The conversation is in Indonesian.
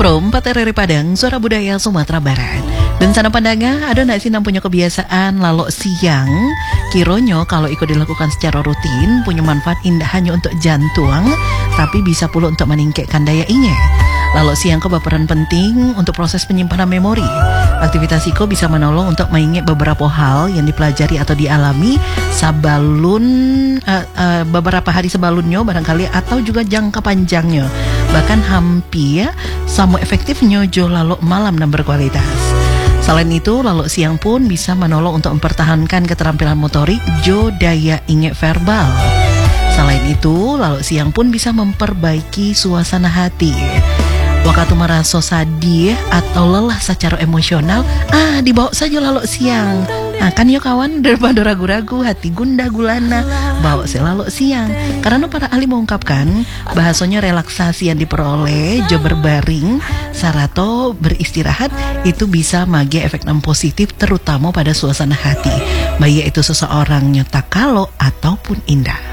Pro 4 RRI Padang, Suara Budaya Sumatera Barat. Dan sana pandanga, ada nak sinang punya kebiasaan lalu siang. Kironyo kalau ikut dilakukan secara rutin, punya manfaat indah hanya untuk jantung, tapi bisa pula untuk meningkatkan daya ingat. Lalu siang ke berperan penting untuk proses penyimpanan memori. Aktivitas iko bisa menolong untuk mengingat beberapa hal yang dipelajari atau dialami beberapa hari sebelumnya barangkali, atau juga jangka panjangnya. Bahkan hampir sama efektifnya jo lalu malam dan berkualitas. Selain itu, lalu siang pun bisa menolong untuk mempertahankan keterampilan motorik jo daya ingat verbal. Selain itu, lalu siang pun bisa memperbaiki suasana hati. Waktu merasa sedih atau lelah secara emosional, dibawa saja lalu siang. Kan ya kawan, daripada ragu-ragu, hati gundah gulana, bawa selalu siang. Karena para ahli mengungkapkan, bahasanya relaksasi yang diperoleh jo berbaring sarato beristirahat itu bisa magi efek positif terutama pada suasana hati, baik itu seseorang nyetak kalau ataupun indah.